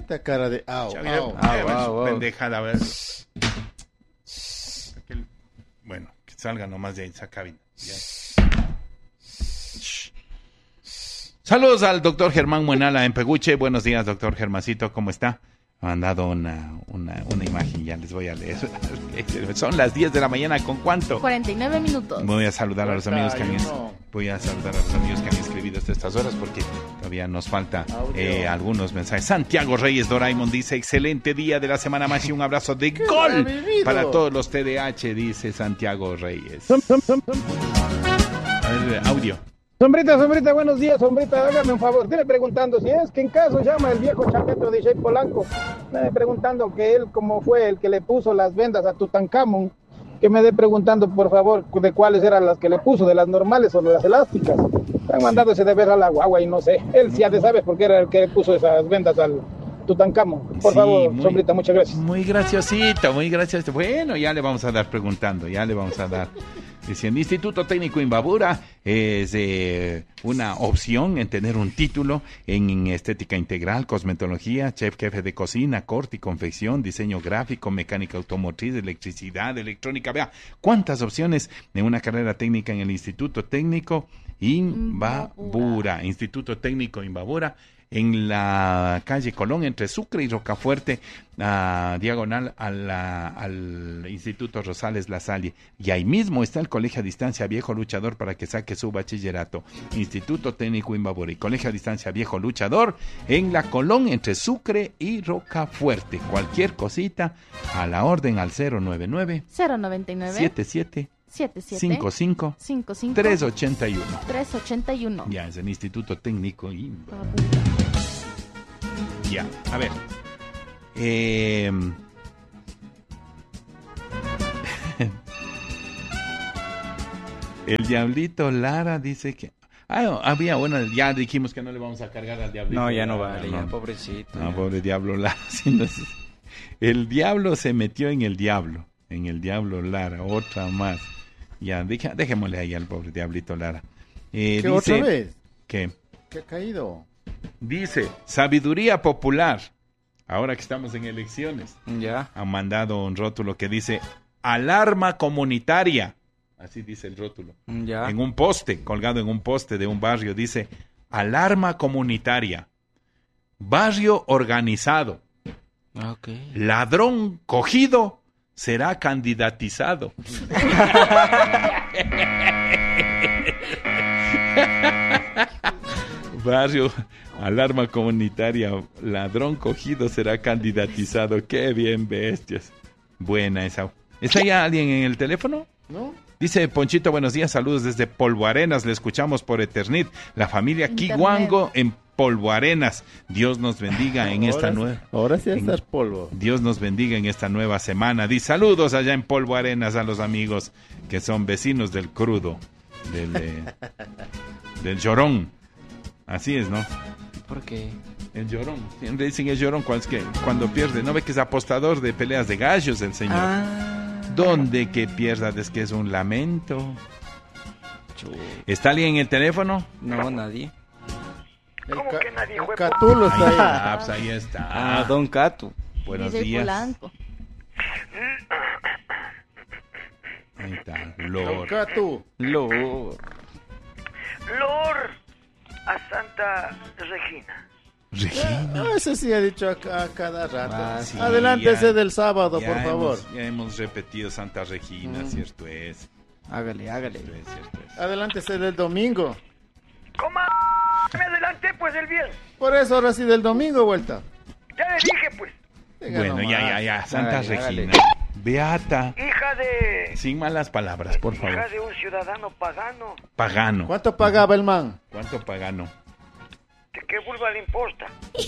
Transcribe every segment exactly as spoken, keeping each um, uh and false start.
Esta cara de au, Mira, au, mira, au, su au, au. pendejada, a ver. Aquel- Bueno, que salga nomás de esa cabina. Ya. Saludos al doctor Germán Muenala en Peguche. Buenos días, doctor Germancito, ¿cómo está? Me han dado una, una, una imagen, ya les voy a leer. Son las diez de la mañana, ¿con cuánto? cuarenta y nueve minutos. Voy a saludar a los amigos que han, es- uno. voy a saludar a los amigos que han escribido hasta estas horas porque todavía nos falta eh, algunos mensajes. Santiago Reyes Doraemon dice, excelente día de la semana más y un abrazo de ¿Qué gol ha vivido? para todos los T D A H, dice Santiago Reyes. A ver, audio. Sombrita, sombrita, buenos días, sombrita, hágame un favor, estoy preguntando si es que en caso llama el viejo chaqueto de Jay Polanco, me dé preguntando que él como fue el que le puso las vendas a Tutankamón, que me dé preguntando por favor de cuáles eran las que le puso, de las normales o de las elásticas. Han mandado ese deber a la guagua y no sé, él sí ha de saber por qué era el que le puso esas vendas al Tutankamón. Por Sí, favor, muy- sombrita, muchas gracias. Muy graciosito, muy gracioso. Bueno, ya le vamos a dar preguntando, ya le vamos a dar. Dice, el Instituto Técnico Imbabura es eh, una opción en tener un título en estética integral, cosmetología, chef jefe de cocina, corte y confección, diseño gráfico, mecánica automotriz, electricidad, electrónica. Vea, cuántas opciones de una carrera técnica en el Instituto Técnico Imbabura. Instituto Técnico Imbabura, en la calle Colón, entre Sucre y Rocafuerte, a diagonal a la- al Instituto Rosales La Salle. Y ahí mismo está el Colegio a Distancia Viejo Luchador para que saque su bachillerato. Instituto Técnico Imbabura y Colegio a Distancia Viejo Luchador en la Colón, entre Sucre y Rocafuerte. Cualquier cosita, a la orden al cero noventa y nueve, cero noventa y nueve, setenta y siete, setenta y siete, cincuenta y cinco, cincuenta y cinco, trescientos ochenta y uno. trescientos ochenta y uno. Ya, es el Instituto Técnico Imbabura. Babura. Ya, a ver. Eh, el Diablito Lara dice que... Ah, no, había, bueno, ya dijimos que no le vamos a cargar al Diablito. No, ya no Lara, vale, ya, pobrecito. No, ya. pobre Diablo Lara. Sí, no sé. El diablo se metió en el diablo. En el Diablo Lara, otra más. Ya, deja- dejémosle ahí al pobre Diablito Lara. Eh, ¿Qué dice, otra vez? ¿Qué? ¿Qué ha caído? Dice, sabiduría popular. Ahora que estamos en elecciones, Ya. han mandado un rótulo que dice alarma comunitaria. Así dice el rótulo. Ya. En un poste, colgado en un poste de un barrio, dice alarma comunitaria. Barrio organizado. Ok. Ladrón cogido será candidatizado. Barrio, alarma comunitaria, ladrón cogido será candidatizado. Qué bien, bestias. Buena esa. ¿Está ya alguien en el teléfono? ¿No? Dice Ponchito, buenos días, saludos desde Polvo Arenas, le escuchamos por Eternit, la familia Internet. Kiwango en Polvo Arenas. Dios nos bendiga en esta Ahora- nueva... Ahora sí en- está el polvo. Dios nos bendiga en esta nueva semana. Di saludos allá en Polvo Arenas a los amigos que son vecinos del crudo, del, eh, del llorón. Así es, ¿no? ¿Por qué? El llorón. Siempre dicen el llorón cuando, es que, cuando pierde. ¿No ve que es apostador de peleas de gallos el señor? Ah. ¿Dónde que pierda? Es que es un lamento. Chu. ¿Está alguien en el teléfono? No, nadie. El, ¿Cómo ca- que nadie el fue? Catulo Ahí está ahí. está, pues ahí está. Ah, Don Catu. Buenos D J días. Polanco. Ahí está. Don Lord. Catu. Lord. Lord a Santa Regina. Regina. Ah, ese sí ha dicho a, a cada rato. Ah, sí, Adelántese ya- del sábado, Ya por favor. hemos- ya hemos repetido Santa Regina, Mm. cierto es. Hágale, hágale. Cierto es, cierto es. Adelántese del domingo. ¿Cómo me adelanté pues el viernes? Por eso ahora sí del domingo vuelta. Ya le dije pues, Diga Bueno, nomás. ya, ya, ya. Santa Hágale, Regina. hágale. Beata. hija de... Sin malas palabras, por hija favor. de un ciudadano pagano. Pagano. ¿Cuánto pagaba el man? ¿Cuánto pagano? ¿De qué vulva le importa?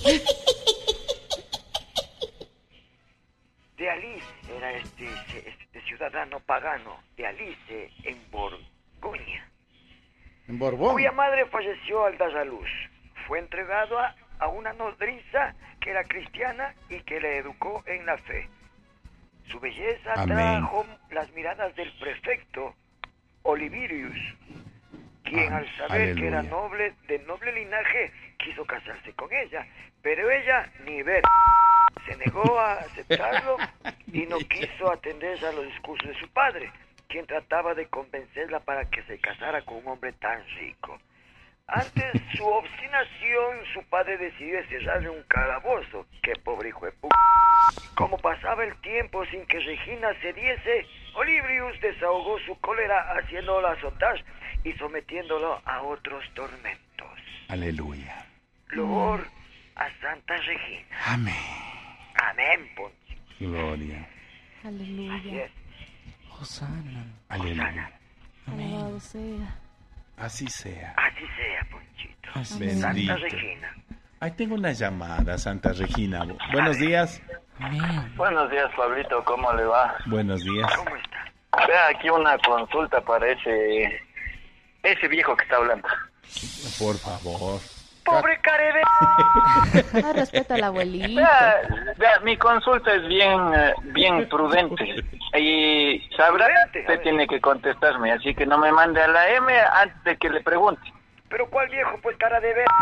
De Alice era este, este ciudadano pagano. De Alice en Borgoña. En Borbón. Cuya madre falleció al dar a luz. Fue entregado a, a una nodriza que era cristiana y que le educó en la fe. Su belleza Amén. atrajo las miradas del prefecto Olivirius, quien Ah, al saber que era aleluya. noble, de noble linaje, quiso casarse con ella, pero ella ni ver. Se negó a aceptarlo y no quiso atenderse a los discursos de su padre, quien trataba de convencerla para que se casara con un hombre tan rico. Ante su obstinación, su padre decidió encerrarle en un calabozo. ¡Qué pobre hijo de puta! Como pasaba el tiempo sin que Regina cediese, Olibrius desahogó su cólera haciéndolo azotar y sometiéndolo a otros tormentos. Aleluya. Loor a Santa Regina. Amén. Amén, Poncho. Gloria. Así Aleluya. es. Hosanna. Aleluya. Alabado sea. Así sea. Así sea, Ponchito. Así Amén. Santa Bendito. Regina. Ahí tengo una llamada, Santa Regina. Bu- Buenos días. Amén. Buenos días, Pablito, ¿cómo le va? Buenos días. ¿Cómo está? Vea aquí una consulta para ese ese viejo que está hablando. Por favor. ¡Pobre carebe! Ah, respeta al abuelito. Vea, vea, mi consulta es bien eh, bien prudente y sabrá, Prudente, a usted ver. tiene que contestarme, así que no me mande a la M antes de que le pregunte. ¿Pero cuál viejo? Pues cara de ver.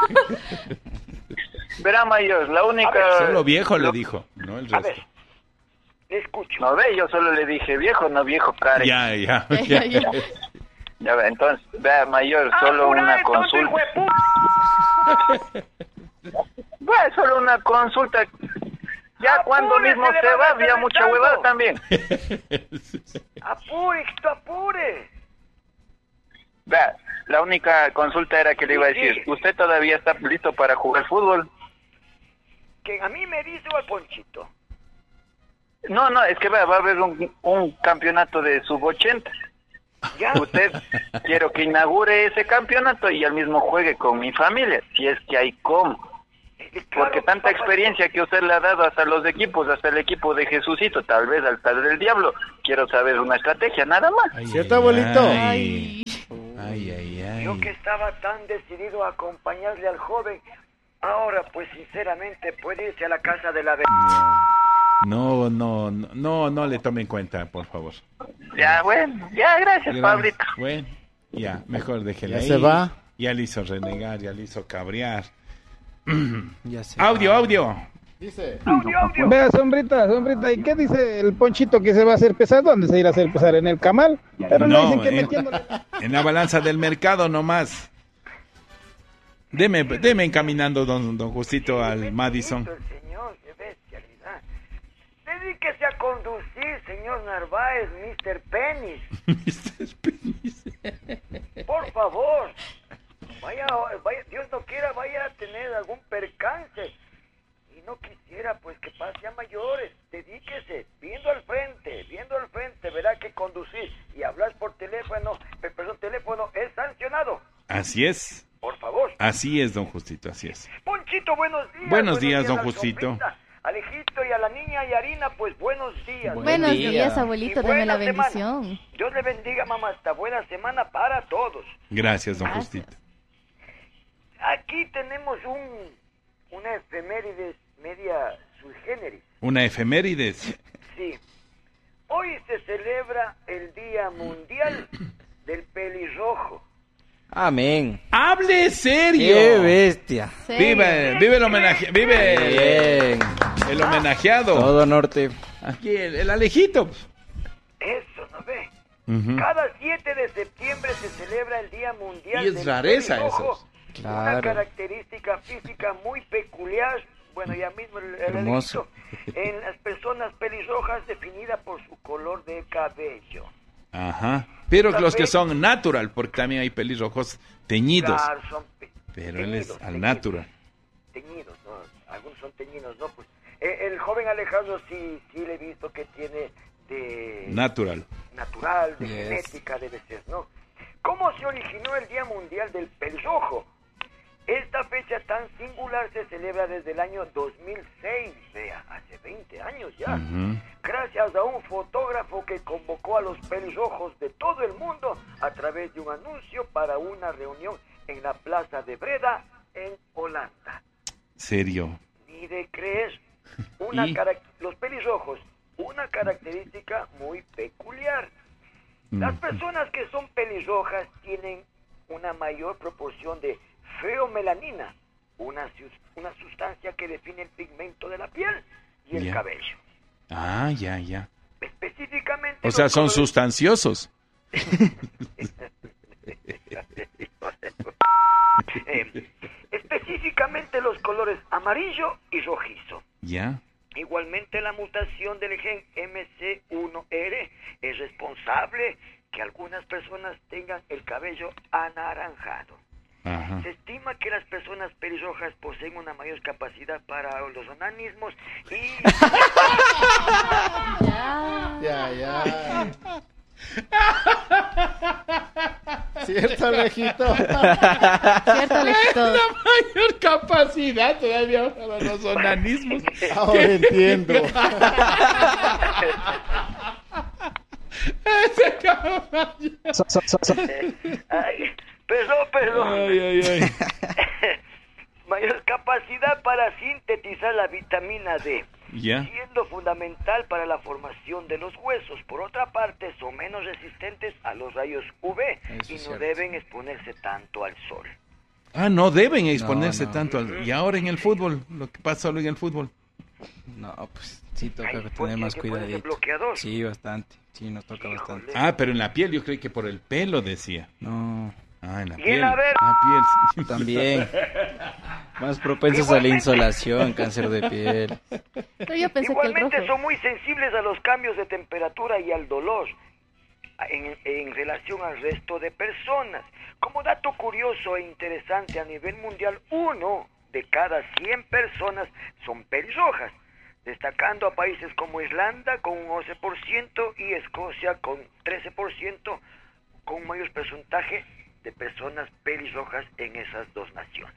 Verá, mayor, la única... A ver, Solo viejo le lo- dijo, no el A resto. ver, le escucho. No ve, yo solo le dije viejo, no viejo, care. Ya, ya, Ya, ya. ya. Ya ve, entonces, vea, mayor, solo ¡Apura, una entonces, consulta. hijo de puta! Vea, solo una consulta. Ya Apure, cuando mismo se le se van a va, hacer había mucha tanto. huevada también. ¡Apure, hijito, apure! Vea, la única consulta era que le iba a Sí, decir, sí. ¿usted todavía está listo para jugar fútbol? Que a mí me dice o al Ponchito. No, no, es que vea, va a haber un, un campeonato de sub ochenta. ¿Ya? Usted quiero que inaugure ese campeonato y al mismo juegue con mi familia, si es que hay cómo. Eh, claro, Porque tanta papá, experiencia que usted le ha dado hasta los equipos, hasta el equipo de Jesucito, tal vez al Padre del Diablo, quiero saber una estrategia, nada más. Ay, ¿Cierto, ay, abuelito? Ay, Ay. ay, ay. Yo que estaba tan decidido a acompañarle al joven, ahora pues sinceramente puede irse a la casa de la ver... No, no, no, no, no le tome en cuenta, por favor. Ya, bueno, ya, gracias, Gracias. Pablito. Bueno, ya, mejor déjele Ya ahí. se va. Ya le hizo renegar, ya le hizo cabrear. Ya sé. Audio, audio. Dice. ¡Audio, audio! Vea, sombrita, sombrita, ¿y qué dice el Ponchito que se va a hacer pesar? ¿Dónde se irá a hacer pesar? ¿En el camal? Pero no, No, dicen que en, metiéndole... en la balanza del mercado nomás. Deme, deme encaminando, don, don Justito, al Madison. El señor, qué bestialidad. Dedíquese a conducir, señor Narváez, mister Penis. mister Penis. Por favor. Vaya, vaya, Dios no quiera, vaya a tener algún percance. Y no quisiera, pues, que pase a mayores. Dedíquese, viendo al frente, viendo al frente, verá que conducir y hablar por teléfono, eh, perdón, teléfono es sancionado. Así es, Por favor. así es, don Justito, así es. Ponchito, buenos días. Buenos días, don al Justito. Sombrita, Alejito y a la niña Yarina, pues buenos días. Buen Buenos día. días, abuelito. Y Deme la buena semana. bendición. Dios le bendiga, mamá. Hasta buena semana para todos. Gracias, don Gracias. Justito. Aquí tenemos un una efemérides media sui generis. Una efemérides. Sí. Hoy se celebra el Día Mundial del Pelirrojo. Amén. ¡Hable serio! ¡Qué bestia! Sí. Vive, vive el homenaje, vive el, Bien. el homenajeado. Todo norte. Aquí el, el Alejito. Eso, ¿no ve? Ujú. Cada siete de septiembre se celebra el Día Mundial Y es del rareza Pelirrojo. eso. Una Claro. característica física muy peculiar, bueno, ya mismo el, el Hermoso. Alejito, en las personas pelirrojas definida por su color de cabello. Ajá. Pero Café. los que son natural, porque también hay pelirrojos teñidos. Claro, son pe- Pero él es teñidos, al teñidos, natural. Teñidos, ¿no? Algunos son teñidos, ¿no? Pues eh, el joven Alejandro sí, sí le he visto que tiene de Natural. natural, de Yes. genética, debe ser, ¿no? ¿Cómo se originó el Día Mundial del Pelirrojo? Esta fecha tan singular se celebra desde el año dos mil seis, vea, hace veinte años ya. Ujú. Gracias a un fotógrafo que convocó a los pelirrojos de todo el mundo a través de un anuncio para una reunión en la plaza de Breda, en Holanda. Serio. Ni de creer, una ¿Y? carac- los pelirrojos, una característica muy peculiar. Las Ujú. personas que son pelirrojas tienen una mayor proporción de feomelanina, una, sus- una sustancia que define el pigmento de la piel y el Ya. cabello. Ah, ya, ya. Específicamente... O sea, los son colores- sustanciosos. Eh, específicamente los colores amarillo y rojizo. Ya. Igualmente la mutación del gen M C uno R es responsable que algunas personas tengan el cabello anaranjado. Ajá. Se estima que las personas pelirrojas poseen una mayor capacidad para los onanismos y... Ya. Ya, ya. ¿Cierto, Alejito? Cierto, Alejito. Mayor capacidad todavía para los onanismos. Ahora entiendo. Ese caballo. Ay, perdón, perdón. Ay, ay, ay. Mayor capacidad para sintetizar la vitamina D, Ya. siendo fundamental para la formación de los huesos. Por otra parte, son menos resistentes a los rayos U V Eso y es no cierto. deben exponerse tanto al sol. Ah, no deben exponerse no. tanto. al- Y ahora en el fútbol, lo que pasa solo en el fútbol. No, pues sí toca Ay, tener pues, más ¿que ponerse cuidadito. bloqueador? Sí, bastante. Sí, nos toca bastante. Ah, pero en la piel, yo creí que por el pelo decía. No, Ah, en la Y en piel. la ver- La piel. sí. también. Más propensos a la insolación, cáncer de piel. Pero yo pensé que el Igualmente rojo. son muy sensibles a los cambios de temperatura y al dolor en, en relación al resto de personas. Como dato curioso e interesante, a nivel mundial, uno de cada cien personas son pelirrojas, destacando a países como Irlanda con un once por ciento y Escocia con trece por ciento, con un mayor porcentaje de personas pelirrojas en esas dos naciones.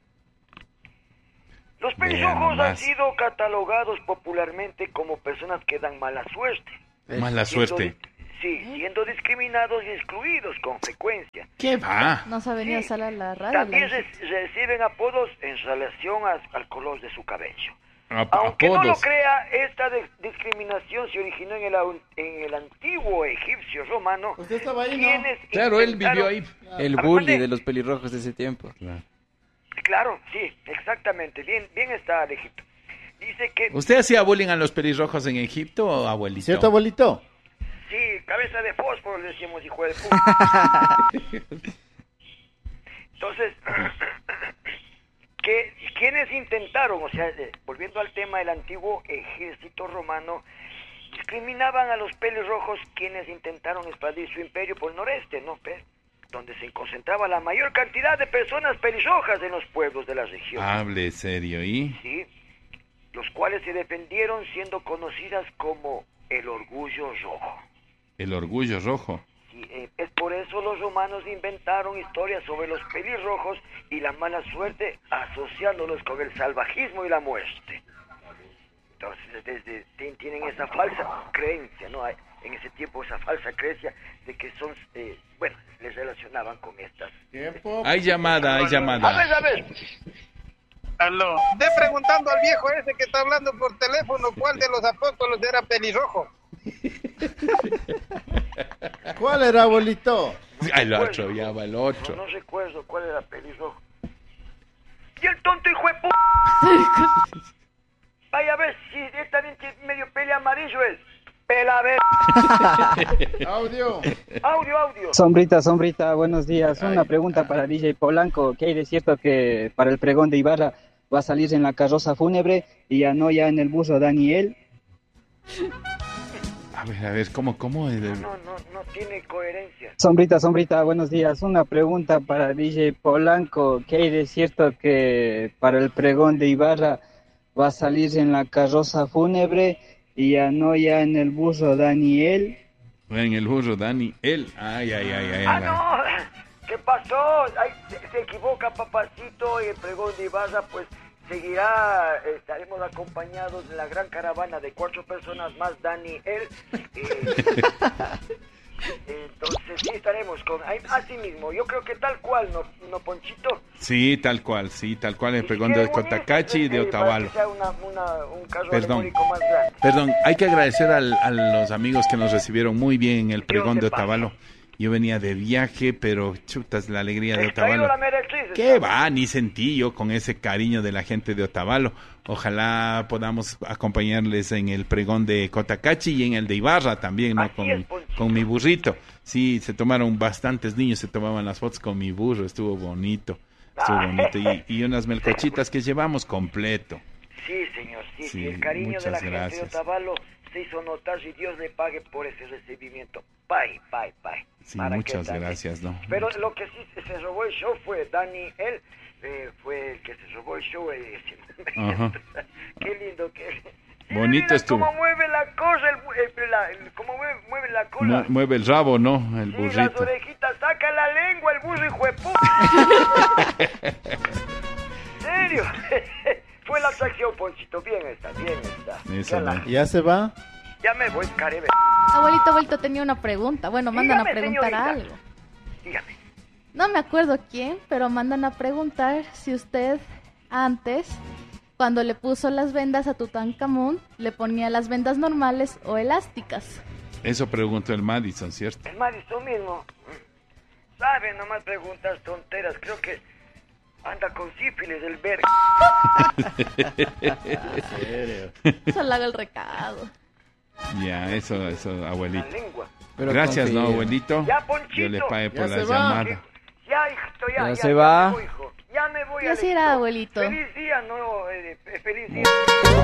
Los Vean pelirrojos han nomás. sido catalogados popularmente como personas que dan mala suerte. Mala siendo suerte. di- Sí, siendo discriminados y excluidos con frecuencia. ¿Qué va? No se ha venido a Sí. salir a la radio. También la- re- reciben apodos en relación a- al color de su cabello. Ap- Aunque no lo apodos. crea, esta de- discriminación se originó en el, au- en el antiguo egipcio romano. Usted estaba ahí, ¿no? quienes Claro, él intentaron- vivió ahí. El Ah, bully mande. de los pelirrojos de ese tiempo. Claro, sí, exactamente. Bien, bien está, Alejito. Dice que ¿Usted hacía bullying a los pelirrojos en Egipto o abuelito? ¿Cierto, abuelito? sí, cabeza de fósforo, le decíamos, hijo de puta. Entonces, que quienes intentaron, o sea, eh, volviendo al tema del antiguo ejército romano, discriminaban a los pelirrojos quienes intentaron expandir su imperio por el noreste, ¿no? Pe- donde se concentraba la mayor cantidad de personas pelirrojas en los pueblos de la región. Hable serio, ¿y? Sí, los cuales se defendieron siendo conocidas como el orgullo rojo. El orgullo rojo. Sí, eh, es por eso los romanos inventaron historias sobre los pelirrojos y la mala suerte, asociándolos con el salvajismo y la muerte. Entonces, desde tien- tienen esa falsa creencia, ¿no? Hay- En ese tiempo esa falsa creencia de que son, eh, bueno, les relacionaban con estas. Tiempo. Hay llamada, hay A ver, llamada. a ver. Aló. De preguntando al viejo ese que está hablando por teléfono, ¿cuál de los apóstoles era pelirrojo? ¿Cuál era, abuelito? Ah, el otro, ya va el No, otro. no recuerdo cuál era pelirrojo. Y el tonto hijo de p... Vaya a ver si es también medio pele amarillo es. Pela a ver. Audio. Audio, audio. Sombrita, sombrita, buenos días. Una pregunta para D J Polanco. ¿Qué hay de cierto que para el pregón de Ibarra va a salir en la carroza fúnebre y ya no ya en el burro Daniel? A ver, a ver, ¿cómo, cómo? es el- No, no, no tiene coherencia. Sombrita, sombrita, buenos días. Una pregunta para D J Polanco. ¿Qué hay de cierto que para el pregón de Ibarra va a salir en la carroza fúnebre y ya no ya en el burro Daniel? En el burro, Dani, él. Ay, ay, ay, ay. Ah, ay. no. ¿Qué pasó? Ay, se, se equivoca, papacito, y el pregón de Ibarra, pues, seguirá, eh, estaremos acompañados de la gran caravana de cuatro personas más, Dani, él. eh, entonces, sí estaremos con, ay, así mismo, yo creo que tal cual, ¿no, no Ponchito? Sí, tal cual, sí, tal cual el Y pregón si de quieren unirse, Cotacachi y de eh, para Otavalo. que sea una, una, un carro Perdón. alegórico más grande. Perdón, hay que agradecer al- a los amigos que nos recibieron muy bien en el pregón de Dios de paz. Otavalo. Yo venía de viaje, pero chutas, la alegría de ¿Has traído Otavalo. la meretriz? ¿Qué va? Ni sentí yo con ese cariño de la gente de Otavalo. Ojalá podamos acompañarles en el pregón de Cotacachi y en el de Ibarra también, ¿no? Así Con, es, Ponchito. con mi burrito. Sí, se tomaron bastantes niños, se tomaban las fotos con mi burro, estuvo bonito. Estuvo Ah. bonito. Y, y unas melcochitas que llevamos completo. Sí, señor, sí, sí, Sí, el cariño de la muchas gente de gracias. Otavalo se hizo notar y Dios le pague por ese recibimiento. Bye, bye, bye. Sí, ¿Para qué muchas tal? gracias, ¿no? Pero lo que sí se- se robó el show fue Dani, él eh, fue el que se robó el show. Eh, Ajá. Qué lindo que... Sí, Bonito mira estuvo. cómo mueve la cosa, el, bu- el- la- el- cómo mueve, mueve la cola. Mu- mueve el rabo, ¿no? El Sí, las burrito. orejitas, saca la lengua el burro, hijo de puta. ¿Serio? Fue la atracción, Ponchito. Bien está, bien está. Eso, Ya, la- ¿no? ¿Ya se va? ya me voy, Caribe. Abuelito, abuelito, tenía una pregunta. Bueno, mandan a Dígame, preguntar señorita. algo. Dígame. No me acuerdo quién, pero mandan a preguntar si usted antes, cuando le puso las vendas a Tutankamón, le ponía las vendas normales o elásticas. Eso preguntó el Madison, ¿cierto? El Madison mismo. Sabe, nomás preguntas tonteras. Creo que anda con sífilis el verga. Eso le haga el recado. Ya, eso, eso, La abuelito. lengua. Pero Gracias, ¿no, confía. abuelito? Ya, Ponchito. Yo le pague por Ya la se va. llamada. Ya, hijito, ya. Ya ya se ya va. me voy, hijo. Ya me voy. Ya se Alexito. irá, abuelito. Feliz día, no, eh, feliz día.